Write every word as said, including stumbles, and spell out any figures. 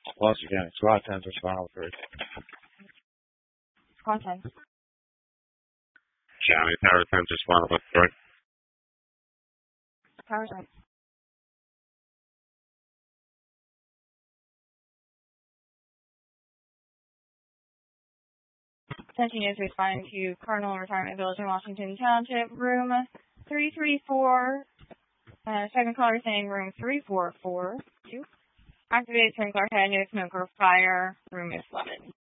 Once again, squad ten to final three. Squad ten. County Tower ten to final three. Tower ten. Attention is responding to Cardinal Retirement Village in Washington Township, room three three four. Uh, second caller saying room three four four two. Activate sprinkler head, no smoke or fire. Room is flooded.